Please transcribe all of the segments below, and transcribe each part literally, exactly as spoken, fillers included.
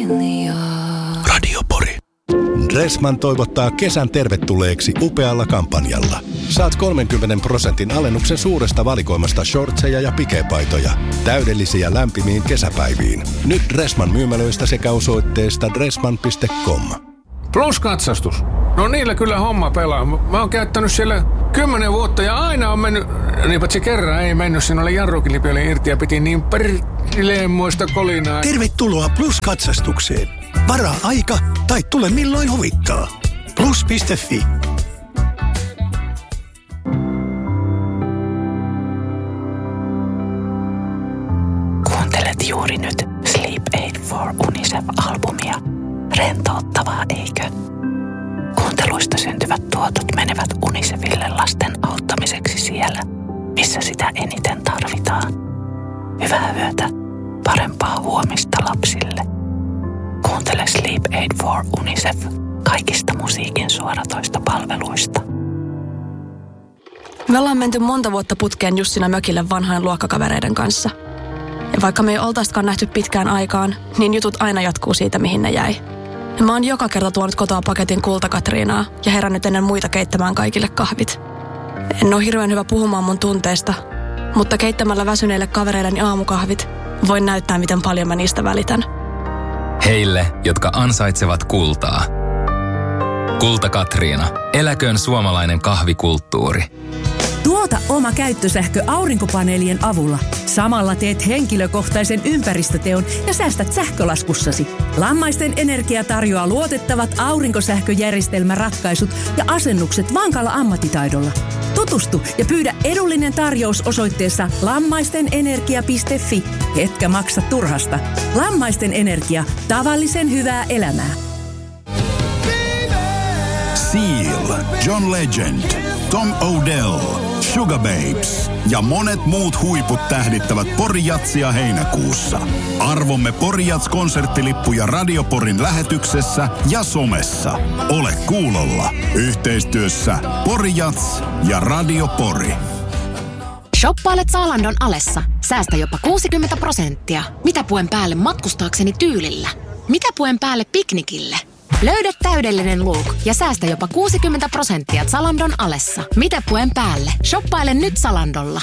hiljaa. Radio Pori. Dressman toivottaa kesän tervetulleeksi upealla kampanjalla. Saat kolmenkymmenen prosentin alennuksen suuresta valikoimasta shortseja ja pikepaitoja. Täydellisiä lämpimiin kesäpäiviin. Nyt Dressman myymälöistä sekä osoitteesta dressman piste com. Plus-katsastus. No niillä kyllä homma pelaa. Mä oon käyttänyt siellä kymmenen vuotta ja aina on mennyt, niin paitsi kerran ei mennyt, siinä oli jarrukilipi oli irti ja piti niin perleemmoista kolinaa. Tervetuloa Plus-katsastukseen. Varaa aika tai tule milloin huvittaa. Plus piste fi. Kuuntelet juuri nyt Sleep Aid for UNICEF-albumia. Rentouttavaa, eikö? Kuunteluista syntyvät tuotot menevät UNICEFille lasten auttamiseksi siellä, missä sitä eniten tarvitaan. Hyvää yötä, parempaa huomista lapsille. Kuuntele Sleep Aid for UNICEF kaikista musiikin suoratoista palveluista. Me ollaan menty monta vuotta putkeen Jussina mökille vanhain luokkakavereiden kanssa. Ja vaikka me ei oltaisikaan nähty pitkään aikaan, niin jutut aina jatkuu siitä, mihin ne jäi. Ja mä oon joka kerta tuonut kotoa paketin kultakatriinaa ja herännyt ennen muita keittämään kaikille kahvit. En ole hirveän hyvä puhumaan mun tunteista, mutta keittämällä väsyneille kavereilleni aamukahvit voin näyttää, miten paljon mä niistä välitän. Heille, jotka ansaitsevat kultaa. Kulta Katriina. Eläköön suomalainen kahvikulttuuri. Tuota oma käyttösähkö aurinkopaneelien avulla. Samalla teet henkilökohtaisen ympäristöteon ja säästät sähkölaskussasi. Lammaisten Energia tarjoaa luotettavat aurinkosähköjärjestelmäratkaisut ja asennukset vankalla ammattitaidolla. Tutustu ja pyydä edullinen tarjous osoitteessa lammaistenenergia piste fi. Etkä maksa turhasta. Lammaisten Energia. Tavallisen hyvää elämää. Seal, John Legend, Tom Odell, Sugar Babes ja monet muut huiput tähdittävät Pori-jatsia heinäkuussa. Arvomme Pori-jats-konserttilippuja Radio Porin lähetyksessä ja somessa. Ole kuulolla. Yhteistyössä Pori-jats ja Radio Pori. Shoppailet Zalandon alessa. Säästä jopa kuusikymmentä prosenttia. Mitä puen päälle matkustaakseni tyylillä? Mitä puen päälle piknikille? Löydä täydellinen look ja säästä jopa kuusikymmentä prosenttia Zalandon alessa. Mitä puen päälle? Shoppaile nyt Zalandolla.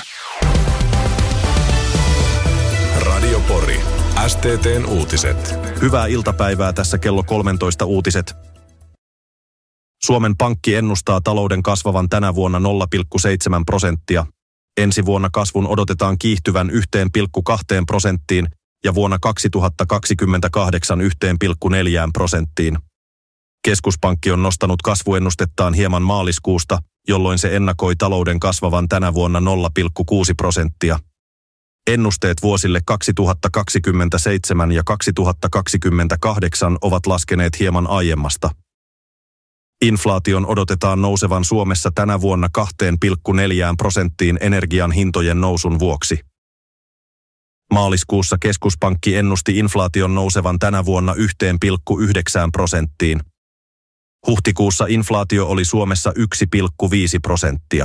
Radio Pori. S T T:n uutiset. Hyvää iltapäivää, tässä kello kolmetoista uutiset. Suomen Pankki ennustaa talouden kasvavan tänä vuonna nolla pilkku seitsemän prosenttia. Ensi vuonna kasvun odotetaan kiihtyvän yksi pilkku kaksi prosenttiin ja vuonna kaksituhattakaksikymmentäkahdeksan yksi pilkku neljä prosenttiin. Keskuspankki on nostanut kasvuennustettaan hieman maaliskuusta, jolloin se ennakoi talouden kasvavan tänä vuonna nolla pilkku kuusi prosenttia. Ennusteet vuosille kaksituhattakaksikymmentäseitsemän ja kaksituhattakaksikymmentäkahdeksan ovat laskeneet hieman aiemmasta. Inflaation odotetaan nousevan Suomessa tänä vuonna kaksi pilkku neljä prosenttiin energian hintojen nousun vuoksi. Maaliskuussa keskuspankki ennusti inflaation nousevan tänä vuonna yksi pilkku yhdeksän prosenttiin. Huhtikuussa inflaatio oli Suomessa yksi pilkku viisi prosenttia.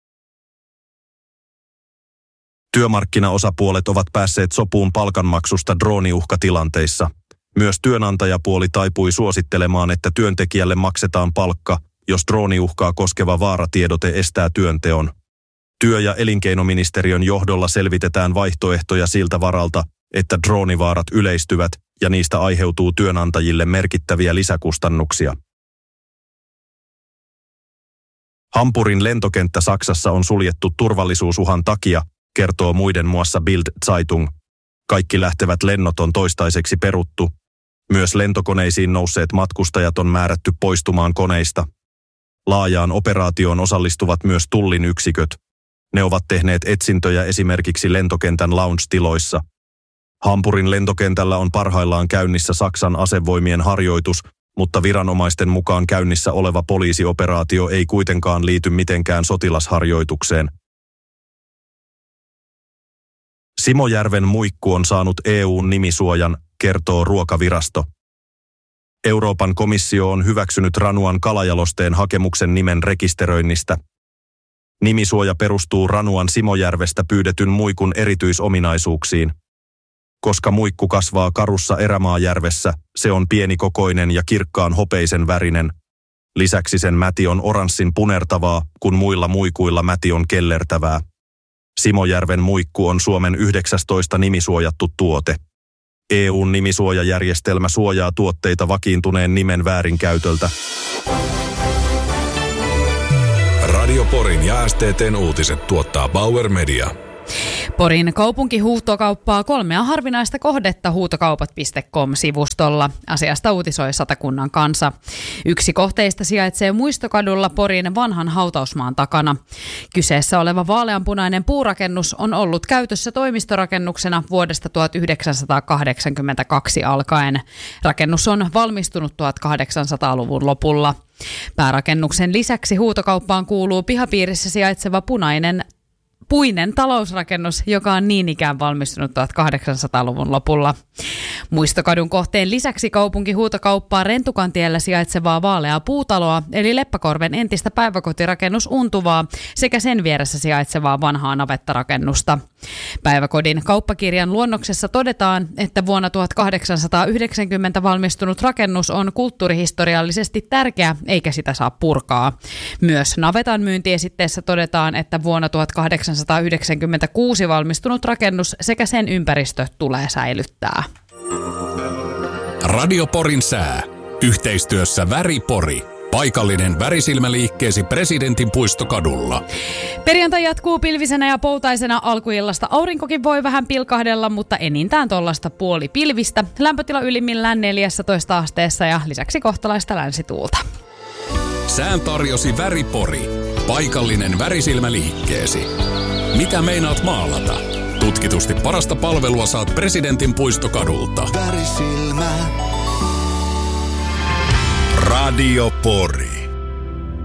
Työmarkkinaosapuolet ovat päässeet sopuun palkanmaksusta drooniuhkatilanteissa. Myös työnantajapuoli taipui suosittelemaan, että työntekijälle maksetaan palkka, jos drooniuhkaa koskeva vaaratiedote estää työnteon. Työ- ja elinkeinoministeriön johdolla selvitetään vaihtoehtoja siltä varalta, että droonivaarat yleistyvät ja niistä aiheutuu työnantajille merkittäviä lisäkustannuksia. Hampurin lentokenttä Saksassa on suljettu turvallisuusuhan takia, kertoo muiden muassa Bild-Zeitung. Kaikki lähtevät lennot on toistaiseksi peruttu. Myös lentokoneisiin nousseet matkustajat on määrätty poistumaan koneista. Laajaan operaatioon osallistuvat myös Tullin yksiköt. Ne ovat tehneet etsintöjä esimerkiksi lentokentän lounge-tiloissa. Hampurin lentokentällä on parhaillaan käynnissä Saksan asevoimien harjoitus, mutta viranomaisten mukaan käynnissä oleva poliisioperaatio ei kuitenkaan liity mitenkään sotilasharjoitukseen. Simojärven muikku on saanut E U:n nimisuojan, kertoo Ruokavirasto. Euroopan komissio on hyväksynyt Ranuan kalajalosteen hakemuksen nimen rekisteröinnistä. Nimisuoja perustuu Ranuan Simojärvestä pyydetyn muikun erityisominaisuuksiin. Koska muikku kasvaa karussa Erämaajärvessä, se on pienikokoinen ja kirkkaan hopeisen värinen. Lisäksi sen mäti on oranssin punertavaa, kun muilla muikuilla mäti on kellertävää. Simojärven muikku on Suomen yhdeksästoista nimisuojattu tuote. E U:n nimisuojajärjestelmä suojaa tuotteita vakiintuneen nimen väärinkäytöltä. Radio Porin ja S T T:n uutiset tuottaa Bauer Media. Porin kaupunki huutokauppaa kolmea harvinaista kohdetta huutokaupat piste com-sivustolla. Asiasta uutisoi Satakunnan Kansa. Yksi kohteista sijaitsee Muistokadulla Porin vanhan hautausmaan takana. Kyseessä oleva vaaleanpunainen puurakennus on ollut käytössä toimistorakennuksena vuodesta tuhatyhdeksänsataakahdeksankymmentäkaksi alkaen. Rakennus on valmistunut tuhatkahdeksansataaluvun lopulla. Päärakennuksen lisäksi huutokauppaan kuuluu pihapiirissä sijaitseva punainen puinen talousrakennus, joka on niin ikään valmistunut tuhatkahdeksansataaluvun lopulla. Muistokadun kohteen lisäksi kaupunki huutokauppaa Rentukantiellä sijaitsevaa vaaleaa puutaloa, eli Leppäkorven entistä päiväkotirakennus Untuvaa, sekä sen vieressä sijaitsevaa vanhaa navettarakennusta. Päiväkodin kauppakirjan luonnoksessa todetaan, että vuonna tuhatkahdeksansataayhdeksänkymmentä valmistunut rakennus on kulttuurihistoriallisesti tärkeä, eikä sitä saa purkaa. Myös navetan myyntiesitteessä todetaan, että vuonna tuhatkahdeksansataayhdeksänkymmentäkuusi valmistunut rakennus sekä sen ympäristö tulee säilyttää. Radio Porin sää. Yhteistyössä Väri Pori. Paikallinen värisilmäliikkeesi Presidentin puistokadulla. Perjantai jatkuu pilvisenä ja poutaisena alkuillasta. Aurinkokin voi vähän pilkahdella, mutta enintään tollasta puoli pilvistä. Lämpötila ylimmillään neljätoista asteessa ja lisäksi kohtalaista länsituulta. Sään tarjosi Väri Pori. Paikallinen värisilmäliikkeesi. Mitä meinaat maalata? Tutkitusti parasta palvelua saat Presidentin puistokadulta. Värisilmä. Radio Pori.